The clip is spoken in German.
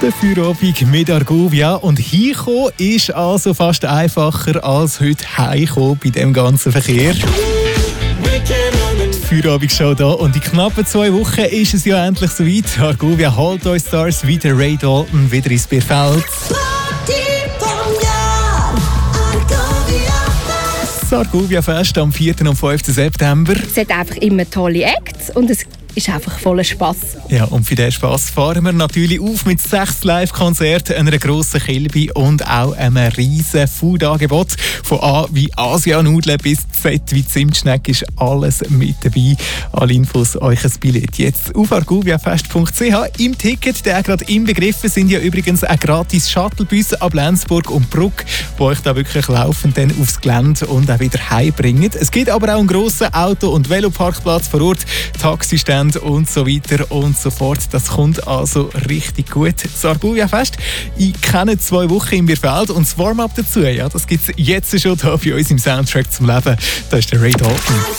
Der Feierabend mit Argovia. Und hinkommen ist also fast einfacher als heute heimkommen bei dem ganzen Verkehr. Die Feierabend-Show da und in knappen 2 Wochen ist es ja endlich soweit. Argovia holt uns Stars wie der Ray Dalton wieder ins Bierfeld. Das Argovia-Fest am 4. und 5. September. Es hat einfach immer tolle Acts und es ist einfach voller Spass. Ja, und für diesen Spass fahren wir natürlich auf mit 6 Live-Konzerten, einer grossen Kilbe und auch einem riesen Food-Angebot. Von A wie Asia-Nudeln bis Z wie Zimtschneck ist alles mit dabei. Alle Infos, euch ein Billett jetzt auf argoviafest.ch. Im Ticket, der gerade inbegriffen, sind ja übrigens auch gratis Shuttlebusse ab Lenzburg und Bruck, die euch da wirklich laufend dann aufs Gelände und auch wieder heimbringen. Es gibt aber auch einen grossen Auto- und Veloparkplatz vor Ort, Taxistände und so weiter und so fort. Das kommt also richtig gut. Das Argovia-Fest, ich kenne 2 Wochen im Bierfeld und das Warm-up dazu, ja, das gibt es jetzt schon hier bei uns im Soundtrack zum Leben. Da ist der Ray Dalton.